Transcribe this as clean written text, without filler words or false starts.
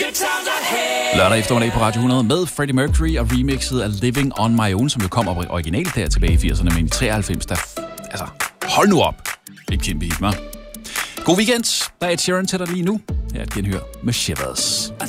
Lørdag eftermiddag på Radio 100 med Freddie Mercury og remixet af Living on My Own, som jo kom originalt der tilbage i 80'erne, men i 93, der... Altså, hold nu op. Et kæmpe hit, hva'? God weekend. Der er et Sheeran til dig lige nu. Her er et genhør med Shivers.